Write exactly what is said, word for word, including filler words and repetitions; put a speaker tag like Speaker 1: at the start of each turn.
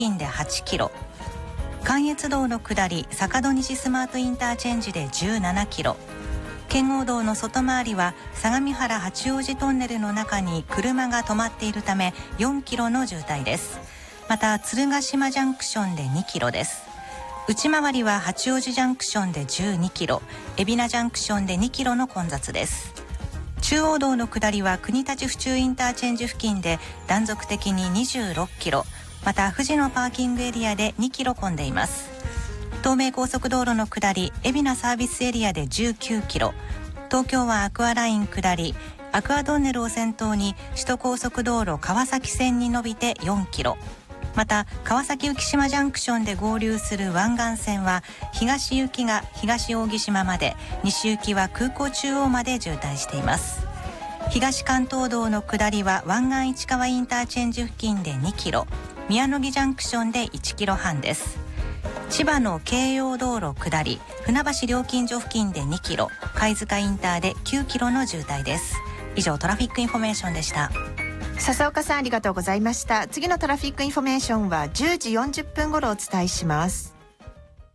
Speaker 1: 近ではちキロ、関越道の下り坂戸西スマートインターチェンジでじゅうななキロ、圏央道の外回りは相模原八王子トンネルの中に車が止まっているためよんキロの渋滞です。また鶴ヶ島ジャンクションでにキロです。内回りは八王子ジャンクションでじゅうにキロ、海老名ジャンクションでにキロの混雑です。中央道の下りは国立府中インターチェンジ付近で断続的ににじゅうろっキロ、また富士のパーキングエリアでにキロ混んでいます。東名高速道路の下り海老名サービスエリアでじゅうきゅうキロ、東京湾アクアライン下りアクアトンネルを先頭に首都高速道路川崎線に伸びてよんキロ、また川崎浮島ジャンクションで合流する湾岸線は東行きが東扇島まで、西行きは空港中央まで渋滞しています。東関東道の下りは湾岸市川インターチェンジ付近でにキロ、宮野木ジャンクションでいちキロはんです。千葉の京葉道路下り船橋料金所付近でにキロ、貝塚インターできゅうキロの渋滞です。以上トラフィックインフォメーションでした。
Speaker 2: 笹岡さんありがとうございました。次のトラフィックインフォメーションはじゅうじよんじゅっぷん頃お伝えします。